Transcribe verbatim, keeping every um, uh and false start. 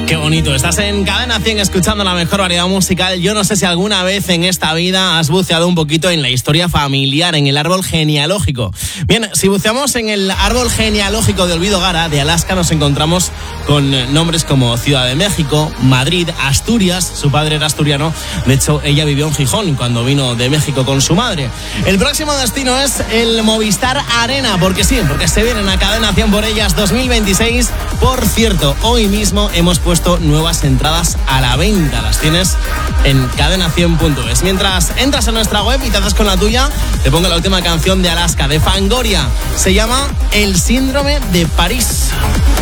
Qué bonito, estás en Cadena cien escuchando la mejor variedad musical. Yo no sé si alguna vez en esta vida has buceado un poquito en la historia familiar, en el árbol genealógico. Bien, si buceamos en el árbol genealógico de Olvido Gara, de Alaska, nos encontramos con nombres como Ciudad de México, Madrid, Asturias. Su padre era asturiano, de hecho ella vivió en Gijón cuando vino de México con su madre. El próximo destino es el Movistar Arena, porque sí, porque se vienen a Cadena cien por ellas dos mil veintiséis. Por cierto, hoy mismo hemos puesto nuevas entradas a la venta. Las tienes en cadena cien punto es. Mientras entras en nuestra web y te haces con la tuya, te pongo la última canción de Alaska, de Fangoria. Se llama El Síndrome de París.